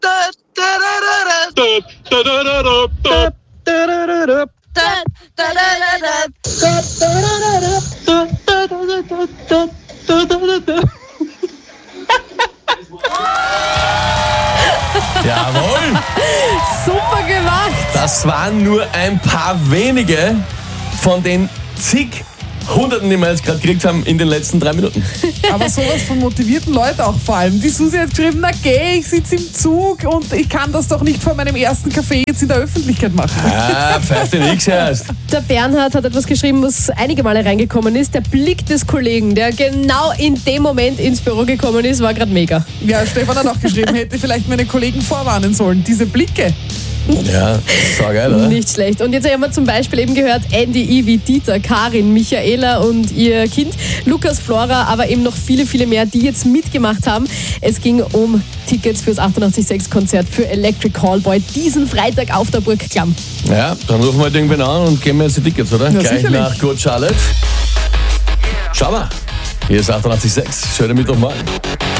Jawohl! Super gemacht! Das waren nur ein paar wenige von den zig Hunderten, die wir jetzt gerade gekriegt haben in den letzten 3 Minuten. Aber sowas von motivierten Leuten auch vor allem. Die Susi hat geschrieben, na geh, ich sitze im Zug und ich kann das doch nicht vor meinem ersten Kaffee jetzt in der Öffentlichkeit machen. Ah, pfeift dir nichts erst. Der Bernhard hat etwas geschrieben, was einige Male reingekommen ist. Der Blick des Kollegen, der genau in dem Moment ins Büro gekommen ist, war gerade mega. Ja, Stefan hat auch geschrieben, hätte vielleicht meine Kollegen vorwarnen sollen. Diese Blicke. Ja, so geil, oder? Nicht schlecht. Und jetzt haben wir zum Beispiel eben gehört, Andy, Ivi, Dieter, Karin, Michaela und ihr Kind, Lukas, Flora, aber eben noch viele, viele mehr, die jetzt mitgemacht haben. Es ging um Tickets fürs 88.6-Konzert für Electric Callboy diesen Freitag auf der Burg Klamm. Ja, dann rufen wir halt irgendwen an und geben wir jetzt die Tickets, oder? Ja, Gleich sicherlich. nach Good Charlotte. Schau mal, hier ist 88.6. Schönen Mittwochmorgen.